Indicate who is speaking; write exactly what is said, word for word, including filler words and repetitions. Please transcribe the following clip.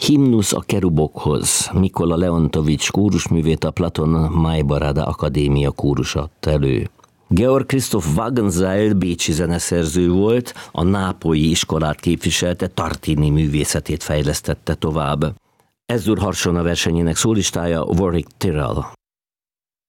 Speaker 1: Himnusz a kerubokhoz. Mikola Leontovics kórusművét a Platon Majbarada Akadémia kórus adta elő. Georg Christoph Wagenseil bécsi zeneszerző volt, a nápolyi iskolát képviselte, Tartini művészetét fejlesztette tovább. Ez-dur Harsona versenyének szólistája Warwick Tyrrell.